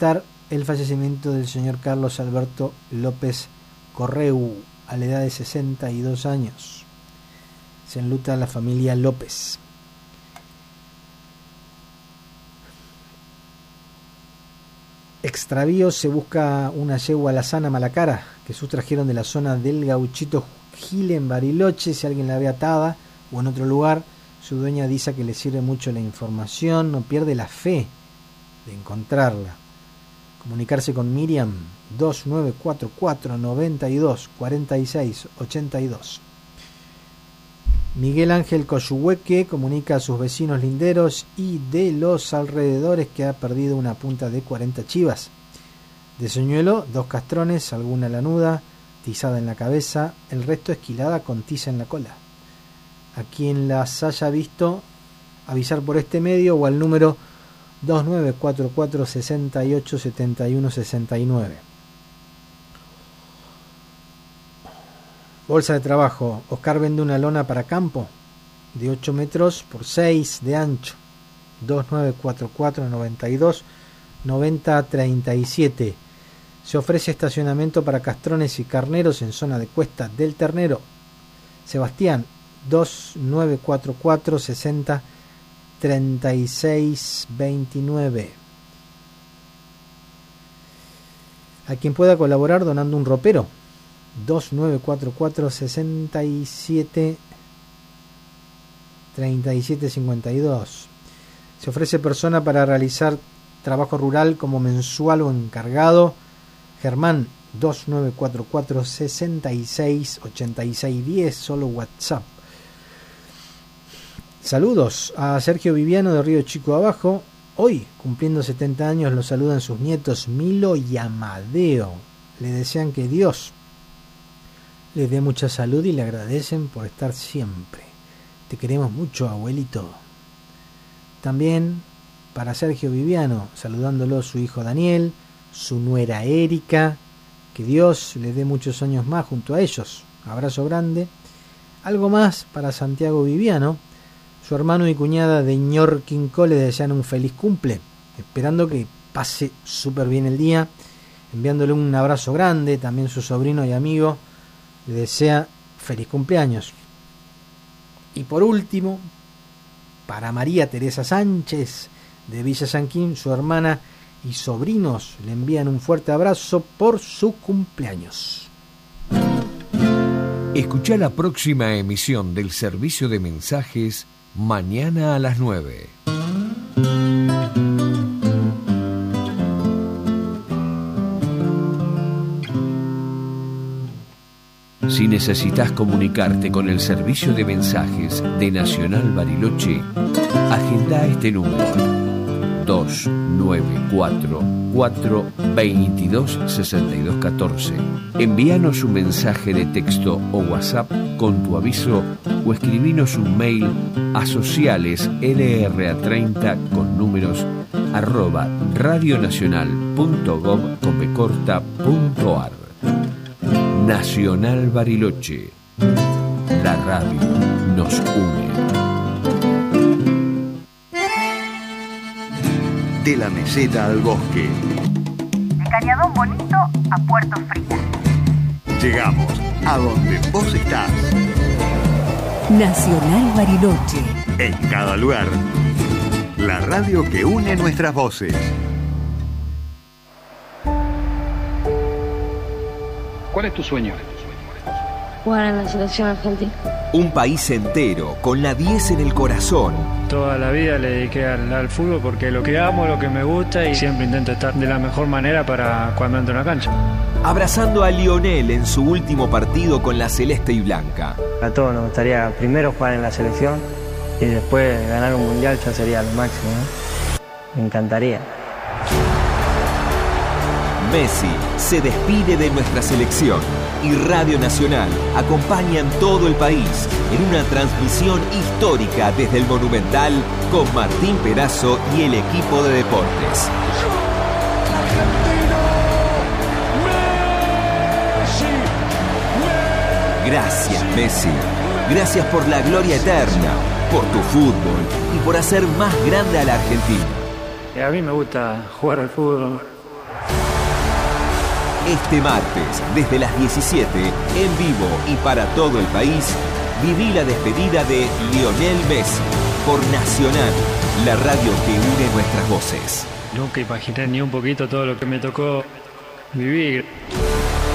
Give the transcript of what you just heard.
lamentar el fallecimiento del señor Carlos Alberto López Correu a la edad de 62 años. Se enluta a la familia López. Extravío, se busca una yegua alazana Malacara que sustrajeron de la zona del Gauchito Gil en Bariloche. Si alguien la ve atada o en otro lugar, su dueña dice que le sirve mucho la información, no pierde la fe de encontrarla. Comunicarse con Miriam 2944 92 46 82. Miguel Ángel Coyhueque comunica a sus vecinos linderos y de los alrededores que ha perdido una punta de 40 chivas. De señuelo, 2 castrones, alguna lanuda, tizada en la cabeza, el resto esquilada con tiza en la cola. A quien las haya visto, avisar por este medio o al número 2944 68 71 69. Bolsa de trabajo. Oscar vende una lona para campo de 8 metros por 6 de ancho. 2944 92 90 37. Se ofrece estacionamiento para castrones y carneros en zona de Cuesta del Ternero. Sebastián 2944 60 36 29. A quien pueda colaborar donando un ropero 2944 67 37 52. Se ofrece persona para realizar trabajo rural como mensual o encargado. Germán 2944 66 86 10, solo WhatsApp. Saludos a Sergio Viviano de Río Chico Abajo. Hoy, cumpliendo 70 años, lo saludan sus nietos Milo y Amadeo. Le desean que Dios les dé mucha salud y le agradecen por estar siempre. Te queremos mucho, abuelito. También para Sergio Viviano, saludándolo su hijo Daniel, su nuera Erika. Que Dios les dé muchos años más junto a ellos. Abrazo grande. Algo más para Santiago Viviano. Su hermano y cuñada de Ñorquinco le desean un feliz cumple, esperando que pase súper bien el día, enviándole un abrazo grande. También su sobrino y amigo le desea feliz cumpleaños. Y por último, para María Teresa Sánchez de Villa Sanquín, su hermana y sobrinos le envían un fuerte abrazo por su cumpleaños. Escuchá la próxima emisión del servicio de mensajes mañana a las 9. Si necesitas comunicarte con el servicio de mensajes de Nacional Bariloche, agenda este número 2944-226214. Envíanos un mensaje de texto o WhatsApp con tu aviso o escribinos un mail a socialeslra30 con números @radionacional.gov.ar. Nacional Bariloche. La radio nos une. De la meseta al bosque. De Cañadón Bonito a Puerto Fría. Llegamos a donde vos estás. Nacional Bariloche. En cada lugar. La radio que une nuestras voces. ¿Cuál es tu sueño? Jugar en la selección argentina. Un país entero, con la 10 en el corazón. Toda la vida le dediqué al fútbol porque lo que amo, lo que me gusta, y siempre intento estar de la mejor manera para cuando entro en la cancha. Abrazando a Lionel en su último partido con la celeste y blanca. A todos nos gustaría primero jugar en la selección y después ganar un mundial, ya sería lo máximo, ¿no? Me encantaría. Messi se despide de nuestra selección y Radio Nacional acompaña en todo el país en una transmisión histórica desde el Monumental con Martín Perazo y el equipo de deportes. Gracias, Messi. Gracias por la gloria eterna, por tu fútbol y por hacer más grande a la Argentina. A mí me gusta jugar al fútbol. Este martes, desde las 17, en vivo y para todo el país, viví la despedida de Lionel Messi por Nacional, la radio que une nuestras voces. Nunca imaginé ni un poquito todo lo que me tocó vivir.